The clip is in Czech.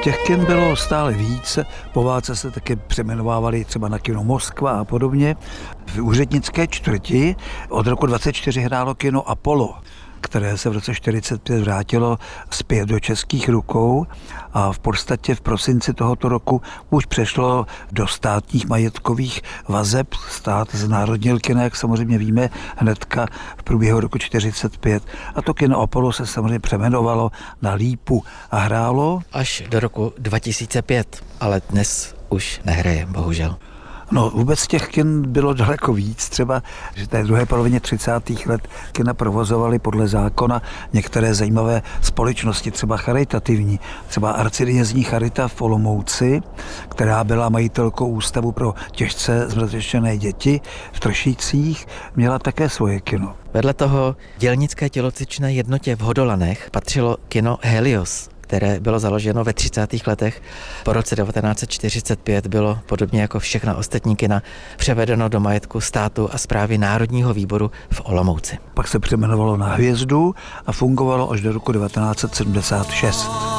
Těch kin bylo stále víc, po válce se také přejmenovávaly třeba na kino Moskva a podobně. V úřednické čtvrti od roku 24 hrálo kino Apollo, které se v roce 45 vrátilo zpět do českých rukou a v podstatě v prosinci tohoto roku už přešlo do státních majetkových vazeb. Stát znárodnil kina, jak samozřejmě víme, hnedka v průběhu roku 45. A to kino Apollo se samozřejmě přejmenovalo na Lípu a hrálo až do roku 2005, ale dnes už nehraje, bohužel. No vůbec těch kin bylo daleko víc, třeba, že v té druhé polovině 30. let kina provozovaly podle zákona některé zajímavé společnosti, třeba charitativní, třeba arcidiecézní charita v Olomouci, která byla majitelkou ústavu pro těžce zmrzačené děti v Tršících, měla také svoje kino. Vedle toho dělnické tělocvičné jednotě v Hodolanech patřilo kino Helios, které bylo založeno ve 30. letech. Po roce 1945 bylo, podobně jako všechna ostatní kina, převedeno do majetku státu a správy Národního výboru v Olomouci. Pak se přejmenovalo na Hvězdu a fungovalo až do roku 1976.